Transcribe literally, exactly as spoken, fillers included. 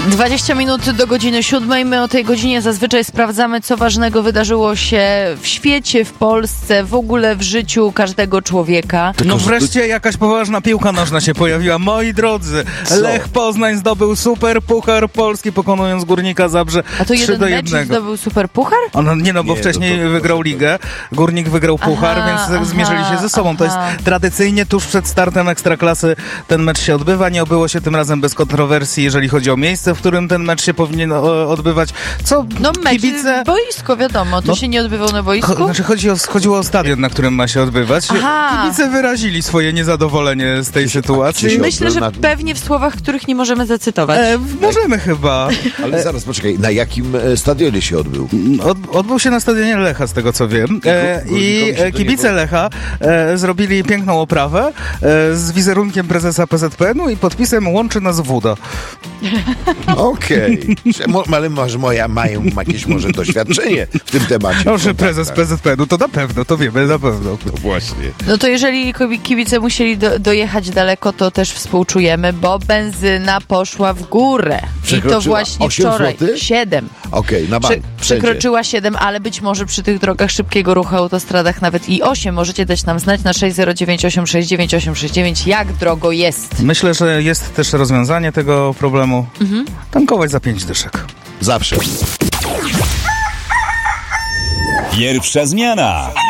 dwadzieścia minut do godziny siódmej. My o tej godzinie zazwyczaj sprawdzamy, co ważnego wydarzyło się w świecie, w Polsce, w ogóle w życiu każdego człowieka. No wreszcie jakaś poważna piłka nożna się pojawiła. Moi drodzy, Co? Lech Poznań zdobył super puchar Polski, pokonując Górnika Zabrze A to trzy jeden do mecz jednego. zdobył super puchar? On, nie no, bo Nie, wcześniej to- to- to- wygrał to- ligę, Górnik wygrał puchar, Aha, więc aha, zmierzyli się ze sobą. To jest aha. tradycyjnie tuż przed startem Ekstraklasy ten mecz się odbywa. Nie obyło się tym razem bez kontrowersji, jeżeli chodzi o miejsce, w którym ten mecz się powinien o, odbywać. Co No mecz, kibice... boisko wiadomo, to No, się nie odbywał na Cho, boisku? znaczy chodzi o, chodziło o stadion, na którym ma się odbywać. Aha. Kibice wyrazili swoje niezadowolenie z tej sytuacji. się Myślę, że na- pewnie w słowach, których nie możemy zacytować. E, możemy chyba. Ale zaraz, poczekaj, na jakim e, stadionie się odbył? Od, odbył się na stadionie Lecha, z tego co wiem. E, Górnikowi I się e, to kibice nie Lecha e, zrobili piękną oprawę e, z wizerunkiem prezesa P Z P N u i podpisem "Łączy nas Wuda". Okej. Mo- Ale może moja, mają jakieś może doświadczenie w tym temacie. No, że prezes P Z P N u, to na pewno, to wiemy na pewno. No właśnie. No to jeżeli kibice musieli do, dojechać daleko, to też współczujemy, bo benzyna poszła w górę. I to Przekroczyła właśnie osiem wczoraj. złotych? siedem. Okej, na bank. Prze- Wszędzie. przekroczyła siedem, ale być może przy tych drogach szybkiego ruchu, autostradach nawet i osiem. Możecie dać nam znać na sześć zero dziewięć osiem sześć dziewięć osiem sześć dziewięć, jak drogo jest. Myślę, że jest też rozwiązanie tego problemu. Mhm. Tankować za pięć dyszek. Zawsze. Pierwsza zmiana.